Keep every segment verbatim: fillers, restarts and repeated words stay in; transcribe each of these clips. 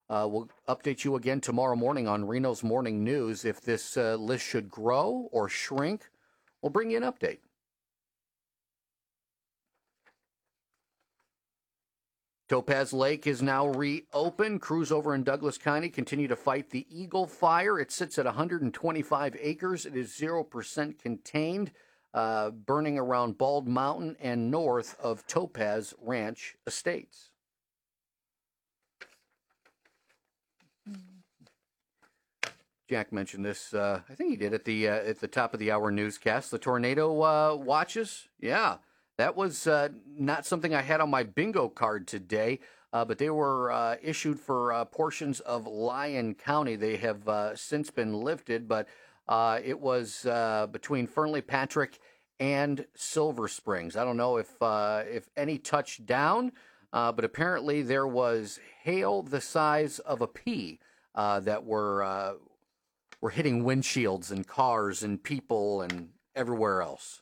Uh, we'll update you again tomorrow morning on Reno's Morning News. If this uh, list should grow or shrink, we'll bring you an update. Topaz Lake is now reopened. Crews over in Douglas County continue to fight the Eagle Fire. It sits at one hundred twenty-five acres. It is zero percent contained, uh, burning around Bald Mountain and north of Topaz Ranch Estates. Jack mentioned this, uh, I think he did, at the uh, at the top of the hour newscast. The tornado uh, watches, yeah, that was uh, not something I had on my bingo card today, uh, but they were uh, issued for uh, portions of Lyon County. They have uh, since been lifted, but uh, it was uh, between Fernley Patrick and Silver Springs. I don't know if uh, if any touched down, uh, but apparently there was hail the size of a pea uh, that were uh, were hitting windshields and cars and people and everywhere else.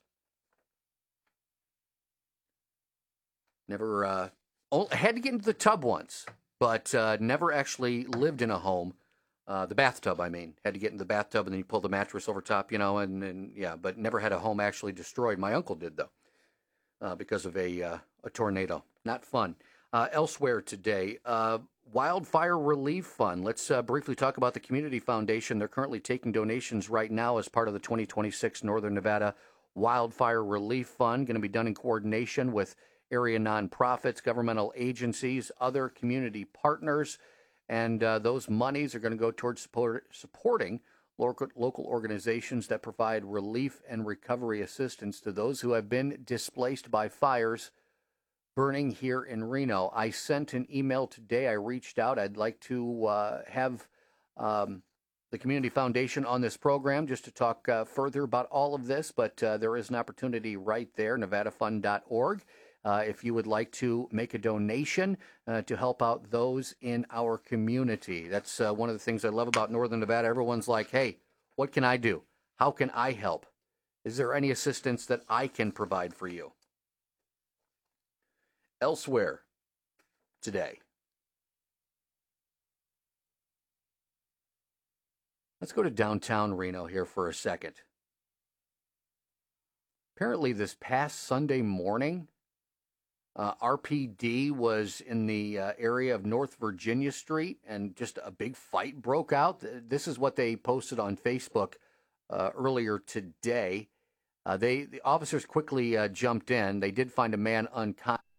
Never uh, oh, had to get into the tub once, but uh, never actually lived in a home. Uh, the bathtub, I mean, had to get in the bathtub and then you pull the mattress over top, you know, and, and yeah, but never had a home actually destroyed. My uncle did though, uh, because of a uh, a tornado. Not fun. Uh, elsewhere today, uh, Wildfire Relief Fund. Let's uh, briefly talk about the Community Foundation. They're currently taking donations right now as part of the twenty twenty-six Northern Nevada Wildfire Relief Fund. Going to be done in coordination with area nonprofits, governmental agencies, other community partners. And uh, those monies are going to go towards support, supporting local, local organizations that provide relief and recovery assistance to those who have been displaced by fires burning here in Reno. I sent an email today. I reached out. I'd like to uh, have um, the Community Foundation on this program just to talk uh, further about all of this, but uh, there is an opportunity right there, nevada fund dot org. Uh, if you would like to make a donation uh, to help out those in our community. That's uh, one of the things I love about Northern Nevada. Everyone's like, hey, what can I do? How can I help? Is there any assistance that I can provide for you? Elsewhere today. Let's go to downtown Reno here for a second. Apparently this past Sunday morning, Uh, R P D was in the uh, area of North Virginia Street, and just a big fight broke out. This is what they posted on Facebook uh, earlier today. Uh, they the officers quickly uh, jumped in. They did find a man unconscious.